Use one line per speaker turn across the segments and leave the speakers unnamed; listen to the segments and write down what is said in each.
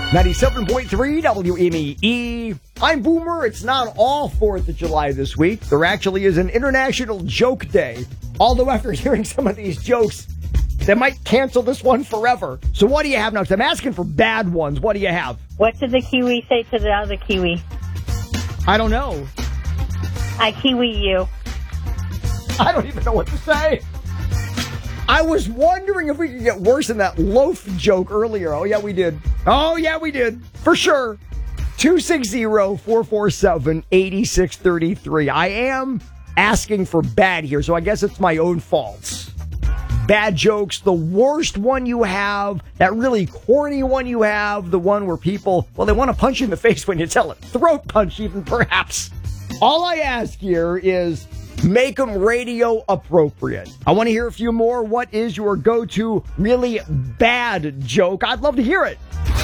97.3 WMEE. I'm Boomer. It's not all 4th of July this week. There actually is an International Joke Day. Although after hearing some of these jokes, they might cancel this one forever. So what do you have now? 'Cause I'm asking for bad ones. What do you have?
What did the kiwi say to the other kiwi?
I don't know.
I kiwi you.
I don't even know what to say. I was wondering if we could get worse than that loaf joke earlier. Oh, yeah, we did. For sure. 260-447-8633. I am asking for bad here, so I guess it's my own faults. Bad jokes, the worst one you have, that really corny one you have, the one where people, well, they want to punch you in the face when you tell it. Throat punch even, perhaps. All I ask here is make them radio appropriate. I want to hear a few more. What is your go-to really bad joke? I'd love to hear it.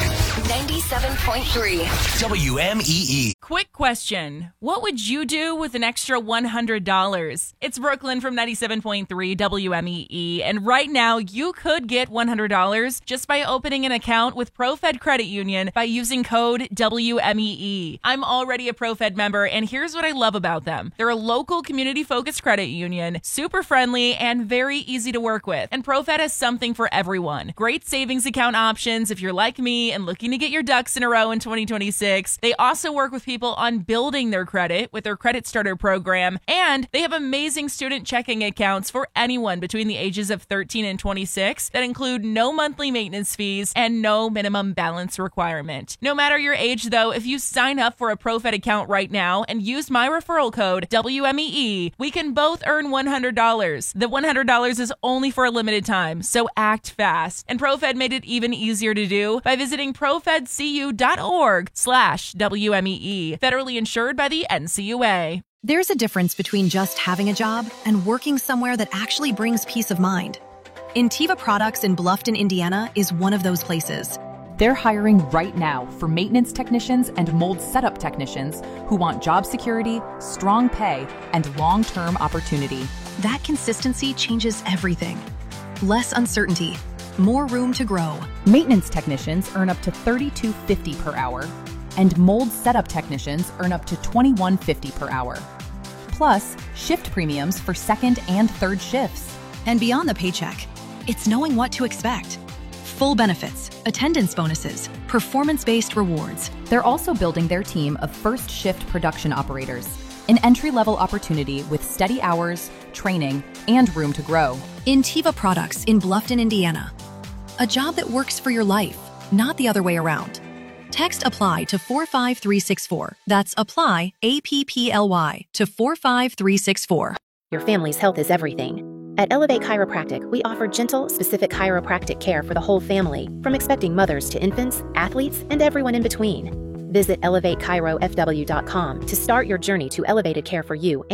97.3 WMEE.
Quick question. What would you do with an extra $100? It's Brooklyn from 97.3 WMEE. And right now, you could get $100 just by opening an account with ProFed Credit Union by using code WMEE. I'm already a ProFed member, and here's what I love about them. They're a local community-focused credit union, super friendly, and very easy to work with. And ProFed has something for everyone. Great savings account options if you're like me and looking to get your ducks in a row in 2026. They also work with people on building their credit with their Credit Starter program, and they have amazing student checking accounts for anyone between the ages of 13 and 26 that include no monthly maintenance fees and no minimum balance requirement. No matter your age, though, if you sign up for a ProFed account right now and use my referral code WMEE, we can both earn $100. The $100 is only for a limited time, so act fast. And ProFed made it even easier to do by visiting profedcu.org/WMEE. Federally insured by the NCUA.
There's a difference between just having a job and working somewhere that actually brings peace of mind. Intiva Products in Bluffton, Indiana is one of those places.
They're hiring right now for maintenance technicians and mold setup technicians who want job security, strong pay, and long-term opportunity.
That consistency changes everything. Less uncertainty, more room to grow.
Maintenance technicians earn up to $32.50 per hour, and mold setup technicians earn up to $21.50 per hour. Plus, shift premiums for second and third shifts.
And beyond the paycheck, it's knowing what to expect. Full benefits, attendance bonuses, performance-based rewards.
They're also building their team of first shift production operators, an entry-level opportunity with steady hours, training, and room to grow.
Intiva Products in Bluffton, Indiana. A job that works for your life, not the other way around. Text APPLY to 45364. That's APPLY, APPLY, to 45364.
Your family's health is everything. At Elevate Chiropractic, we offer gentle, specific chiropractic care for the whole family, from expecting mothers to infants, athletes, and everyone in between. Visit ElevateChiroFW.com to start your journey to elevated care for you